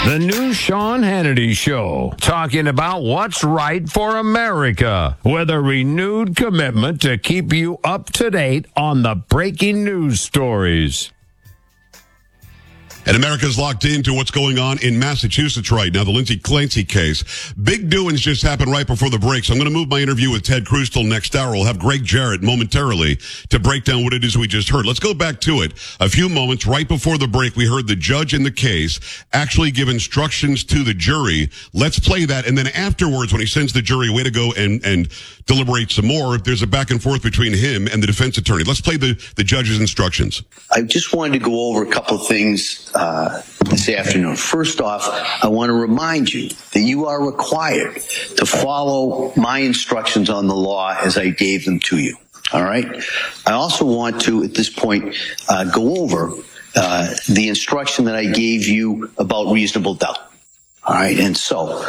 The new Sean Hannity Show, talking about what's right for America, with a renewed commitment to keep you up to date on the breaking news stories. And America's locked into what's going on in Massachusetts right now, the Lindsay Clancy case. Big doings just happened right before the break, so I'm going to move my interview with Ted Cruz till next hour. We'll have Greg Jarrett momentarily to break down what it is we just heard. Let's go back to it. A few moments right before the break, we heard the judge in the case actually give instructions to the jury. Let's play that, and then afterwards, when he sends the jury away to go and deliberate some more, there's a back and forth between him and the defense attorney. Let's play the judge's instructions. I just wanted to go over a couple of things this afternoon. First off, I want to remind you that you are required to follow my instructions on the law as I gave them to you. All right? I also want to, at this point, go over the instruction that I gave you about reasonable doubt. All right? And so,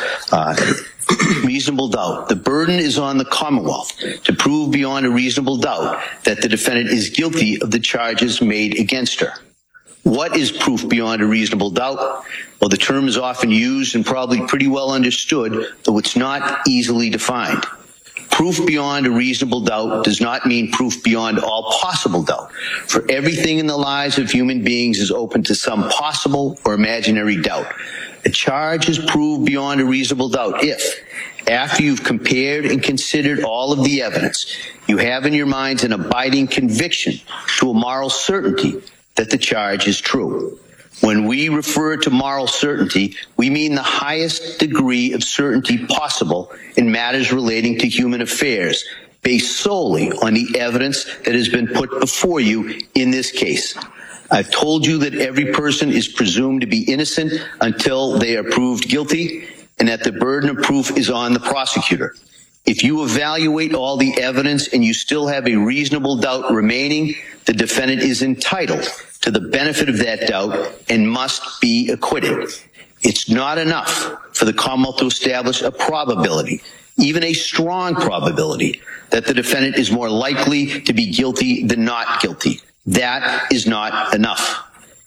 reasonable doubt. The burden is on the Commonwealth to prove beyond a reasonable doubt that the defendant is guilty of the charges made against her. What is proof beyond a reasonable doubt? Well, the term is often used and probably pretty well understood, though it's not easily defined. Proof beyond a reasonable doubt does not mean proof beyond all possible doubt. For everything in the lives of human beings is open to some possible or imaginary doubt. A charge is proved beyond a reasonable doubt if, after you've compared and considered all of the evidence, you have in your minds an abiding conviction to a moral certainty that the charge is true. When we refer to moral certainty, we mean the highest degree of certainty possible in matters relating to human affairs, based solely on the evidence that has been put before you in this case. I've told you that every person is presumed to be innocent until they are proved guilty, and that the burden of proof is on the prosecutor. If you evaluate all the evidence and you still have a reasonable doubt remaining, the defendant is entitled to the benefit of that doubt and must be acquitted. It's not enough for the Commonwealth to establish a probability, even a strong probability, that the defendant is more likely to be guilty than not guilty. That is not enough.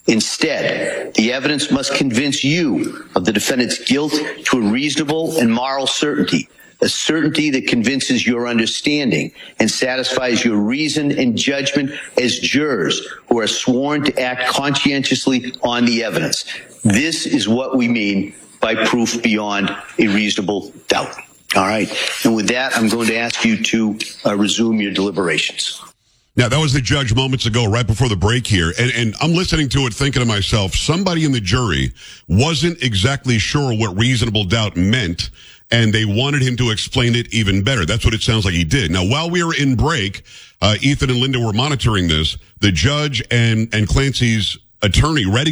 Instead, the evidence must convince you of the defendant's guilt to a reasonable and moral certainty, a certainty that convinces your understanding and satisfies your reason and judgment as jurors who are sworn to act conscientiously on the evidence. This is what we mean by proof beyond a reasonable doubt. All right. And with that, I'm going to ask you to resume your deliberations. Now, that was the judge moments ago, right before the break here. And I'm listening to it thinking to myself, somebody in the jury wasn't exactly sure what reasonable doubt meant, and they wanted him to explain it even better. That's what it sounds like he did. Now, while we were in break, Ethan and Linda were monitoring this. The judge and Clancy's attorney read